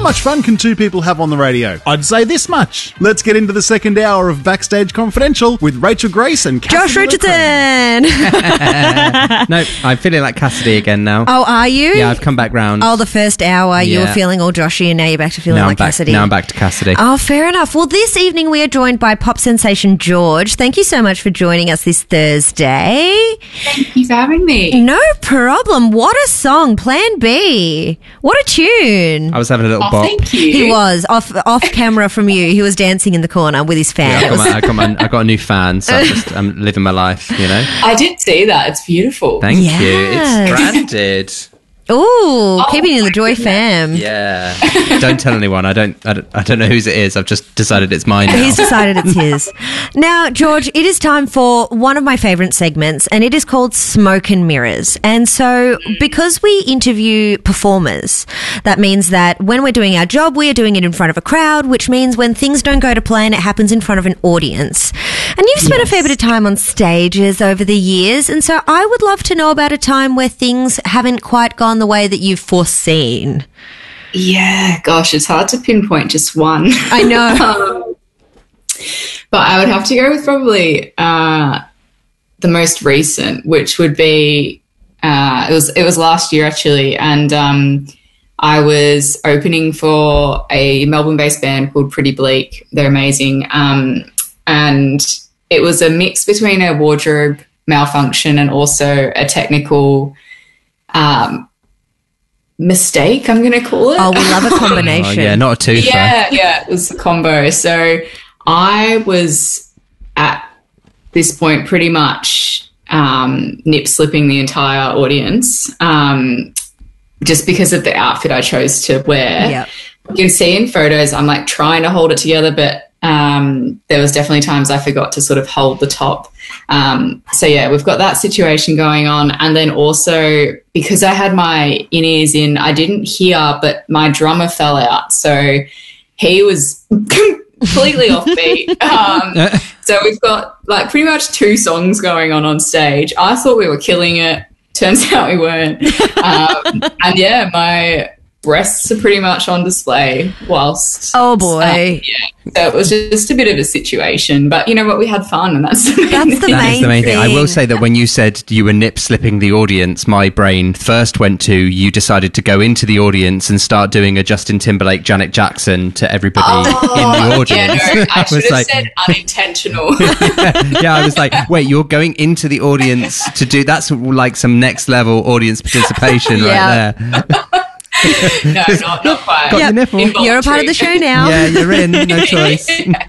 How much fun can two people have on the radio? I'd say this much. Let's get into the second hour of Backstage Confidential with Rachel Grace and Josh Cassidy Richardson. No, I'm feeling like Cassidy again now. Oh, are you? Yeah, I've come back round. Oh, the first hour you were Yeah. feeling all Joshy and now you're back to feeling like Cassidy. Now I'm back to Cassidy. Oh, fair enough. Well, this evening we are joined by pop sensation George. Thank you so much for joining us this Thursday. Thank you for having me. No problem. What a song. Plan B. What a tune. I was having a little bop. Thank you. He was off camera from you. He was dancing in the corner with his fan. Yeah, I got a new fan, so I'm living my life, you know. I did see that. It's beautiful. Thank Yes. you. It's branded. Ooh, keeping in the Joy fam. Yeah. Don't tell anyone. I don't know whose it is. I've just decided it's mine now. He's decided it's his. Now, George, it is time for one of my favourite segments, and it is called Smoke and Mirrors. And so, because we interview performers, that means that when we're doing our job, we are doing it in front of a crowd, which means when things don't go to plan, it happens in front of an audience. And you've spent a fair bit of time on stages over the years, and so I would love to know about a time where things haven't quite gone the way that you've foreseen. Yeah, gosh, it's hard to pinpoint just one. I know. But I would have to go with probably the most recent, which would be it was last year actually, and I was opening for a Melbourne-based band called Pretty Bleak. They're amazing, and it was a mix between a wardrobe malfunction and also a technical mistake, I'm going to call it. Oh, we love a combination. Oh, yeah, not a twofer. Yeah, it was a combo. So I was at this point pretty much nip slipping the entire audience just because of the outfit I chose to wear. Yep. You can see in photos I'm like trying to hold it together, but there was definitely times I forgot to sort of hold the top. So yeah, we've got that situation going on. And then also because I had my in-ears in, I didn't hear, but my drummer fell out. So he was completely off beat. So we've got like pretty much 2 songs going on stage. I thought we were killing it. Turns out we weren't. And yeah, my breasts are pretty much on display whilst... Oh, boy. So it was just a bit of a situation. But you know what? We had fun, and that's the main That's the thing. That is the main thing. I will thing. say that when you said you were nip slipping the audience, my brain first went to you decided to go into the audience and start doing a Justin Timberlake, Janet Jackson to everybody in the audience. Yeah, no, I should was have like, said unintentional. yeah, I was like, wait, you're going into the audience to do that's like some next level audience participation Yeah. right there. No, not quite. Got your nipple. You're a part of the show now. Yeah, you're in. No choice.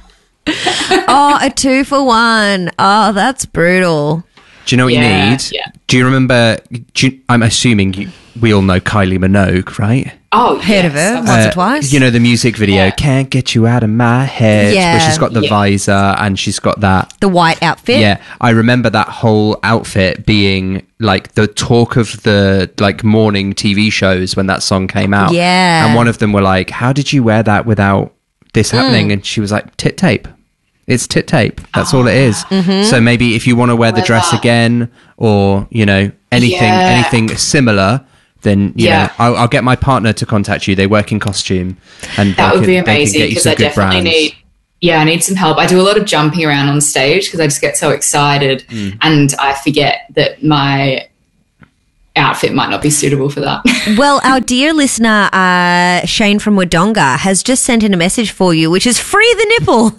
Oh, a 2 for 1. Oh, that's brutal. Do you know what Yeah, you need? yeah. Do you remember? I'm assuming we all know Kylie Minogue, right? Oh, Heard of her yes. once or twice. You know the music video, Yeah. "Can't Get You Out of My Head," Yeah. where she's got the Yeah. visor and she's got that. The white outfit. Yeah, I remember that whole outfit being like the talk of the like morning TV shows when that song came out. Yeah. And one of them were like, "How did you wear that without this happening?" And she was like, "Tit tape. It's tit tape. That's all it is." So maybe if you want to wear the Wear dress that. again, or you know anything similar, then you know I'll get my partner to contact you. They work in costume, and That would be amazing They can get you because some I good definitely brands. I need some help. I do a lot of jumping around on stage because I just get so excited and I forget that my outfit might not be suitable for that. Well, our dear listener, Shane from Wodonga, has just sent in a message for you, which is free the nipple.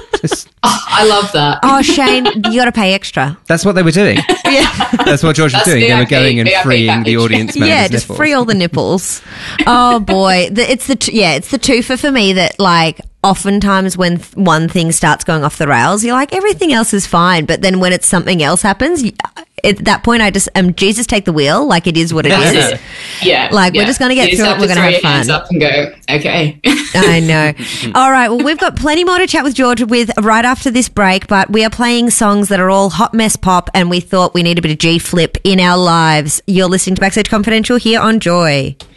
I love that. Oh, Shane, you got to pay extra. That's what they were doing. Yeah. That's what George was That's doing. They were VIP, going and VIP freeing the package. audience members' Yeah, just nipples. free all the nipples. Oh boy, it's the twofer for me that like oftentimes when one thing starts going off the rails, you're like everything else is fine, but then when it's something else happens, at that point I just Jesus take the wheel, like it is what it is. Like, we're just gonna get You through just it, we're gonna throw have your hands fun. up and go, okay. I know. All right. Well, we've got plenty more to chat with George with right after this break, but we are playing songs that are all hot mess pop, and we thought we need a bit of G flip in our lives. You're listening to Backstage Confidential here on Joy.